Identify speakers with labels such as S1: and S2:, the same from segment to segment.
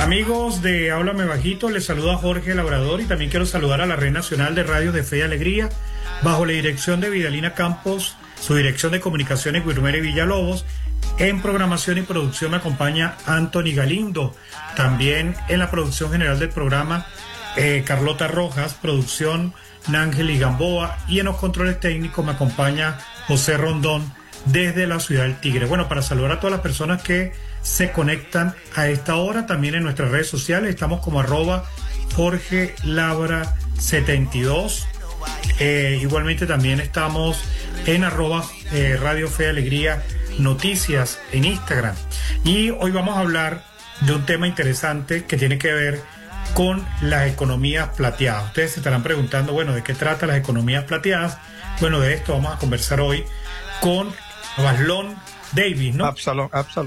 S1: Amigos de Háblame Bajito, les saluda Jorge Labrador y también quiero saludar a la Red Nacional de Radios de Fe y Alegría, bajo la dirección de Vidalina Campos, su dirección de comunicaciones Guilmere Villalobos. En programación y producción me acompaña Anthony Galindo, también en la producción general del programa Carlota Rojas, producción Nángeli Gamboa, y en los controles técnicos me acompaña José Rondón desde la ciudad del Tigre. Bueno, para saludar a todas las personas que se conectan a esta hora, también en nuestras redes sociales estamos como @Jorge Labra 72. Igualmente también estamos en @Radio Fe y Alegría Noticias en Instagram. Y hoy vamos a hablar de un tema interesante que tiene que ver con las economías plateadas. Ustedes se estarán preguntando, bueno, ¿de qué trata las economías plateadas? Bueno, de esto vamos a conversar hoy con Absalón Davis, ¿no? Absalón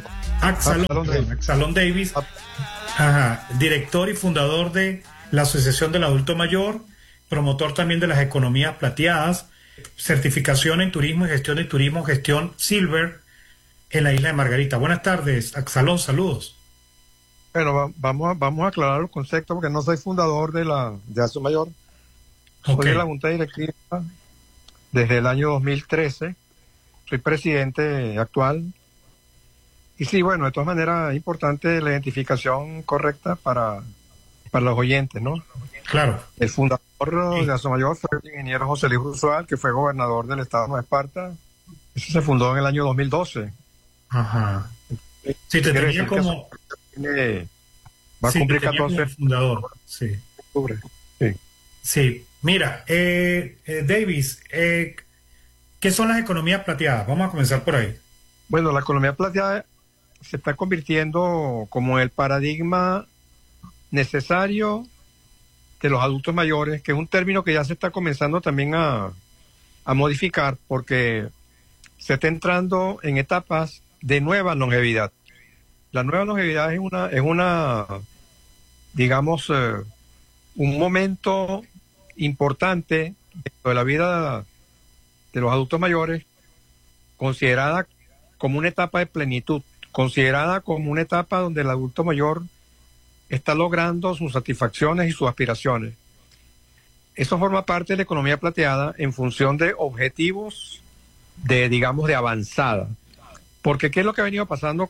S1: Davis, director y fundador de la Asociación del Adulto Mayor, promotor también de las economías plateadas, certificación en turismo y gestión de turismo, gestión Silver en la isla de Margarita. Buenas tardes, Absalón, saludos.
S2: Bueno, vamos a aclarar los conceptos porque no soy fundador de la Asociación Mayor. Soy de la Junta Directiva desde el año 2013. Soy presidente actual. Y sí, bueno, de todas maneras es importante la identificación correcta para los oyentes, ¿no?
S1: Claro.
S2: El fundador de la Asociación Mayor fue el ingeniero José Luis Brusual, que fue gobernador del estado de Nueva Esparta. Eso se fundó en el año 2012.
S1: Ajá. Sí, te tenía como...
S2: va a cumplir 14
S1: fundador. Sí.
S2: Octubre. Sí.
S1: Sí. Mira, Davis, ¿qué son las economías plateadas? Vamos a comenzar por ahí.
S2: Bueno, la economía plateada se está convirtiendo como el paradigma necesario de los adultos mayores, que es un término que ya se está comenzando también a modificar, porque se está entrando en etapas de nueva longevidad. La nueva longevidad es una digamos, un momento importante dentro de la vida de los adultos mayores, considerada como una etapa de plenitud, considerada como una etapa donde el adulto mayor está logrando sus satisfacciones y sus aspiraciones. Eso forma parte de la economía plateada en función de objetivos digamos, de avanzada. Porque ¿qué es lo que ha venido pasando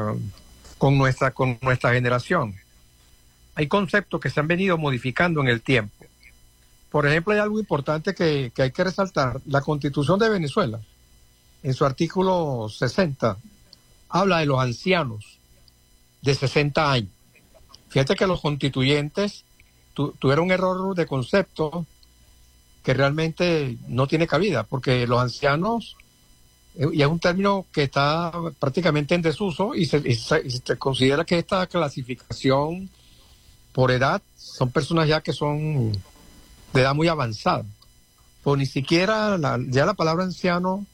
S2: con nuestra generación? Hay conceptos que se han venido modificando en el tiempo. Por ejemplo, hay algo importante que hay que resaltar. La Constitución de Venezuela, en su artículo 60, habla de los ancianos de 60 años. Fíjate que los constituyentes tuvieron un error de concepto que realmente no tiene cabida, porque los ancianos, y es un término que está prácticamente en desuso, y se considera que esta clasificación por edad son personas ya que son de edad muy avanzada. Pues ni siquiera ya la palabra anciano